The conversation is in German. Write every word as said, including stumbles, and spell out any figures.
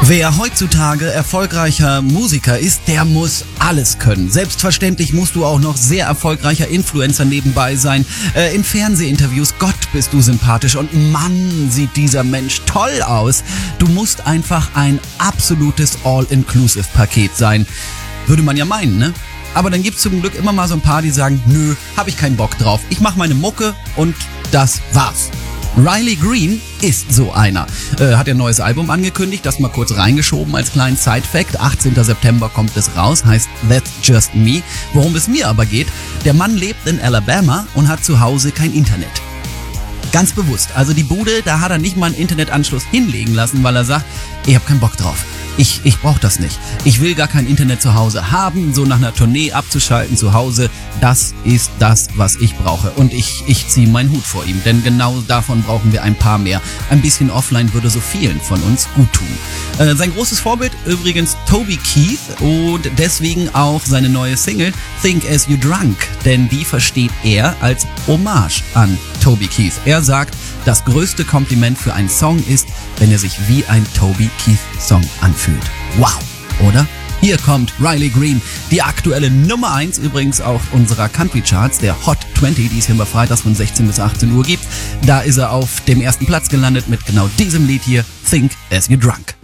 Wer heutzutage erfolgreicher Musiker ist, der muss alles können. Selbstverständlich musst du auch noch sehr erfolgreicher Influencer nebenbei sein. Äh, in Fernsehinterviews, Gott, bist du sympathisch und Mann, sieht dieser Mensch toll aus. Du musst einfach ein absolutes All-Inclusive-Paket sein. Würde man ja meinen, ne? Aber dann gibt's zum Glück immer mal so ein paar, die sagen, nö, hab ich keinen Bock drauf. Ich mach meine Mucke und das war's. Riley Green ist so einer. Äh, hat ihr neues Album angekündigt, das mal kurz reingeschoben als kleinen Side-Fact. achtzehnten September kommt es raus, heißt That's Just Me. Worum es mir aber geht, der Mann lebt in Alabama und hat zu Hause kein Internet. Ganz bewusst. Also die Bude, da hat er nicht mal einen Internetanschluss hinlegen lassen, weil er sagt, ich hab keinen Bock drauf. Ich, ich brauch das nicht. Ich will gar kein Internet zu Hause haben, so nach einer Tournee abzuschalten zu Hause. Das ist das, was ich brauche. Und ich, ich ziehe meinen Hut vor ihm, denn genau davon brauchen wir ein paar mehr. Ein bisschen offline würde so vielen von uns gut tun. Äh, sein großes Vorbild übrigens Toby Keith und deswegen auch seine neue Single Think As You Drunk, denn die versteht er als Hommage an Toby Keith. Er sagt, das größte Kompliment für einen Song ist, wenn er sich wie ein Toby Keith Song anfühlt. Wow, oder? Hier kommt Riley Green, die aktuelle Nummer eins übrigens auch unserer Country Charts, der Hot zwanzig, die es hier immer freitags von sechzehn bis achtzehn Uhr gibt. Da ist er auf dem ersten Platz gelandet mit genau diesem Lied hier, Think As You Drunk.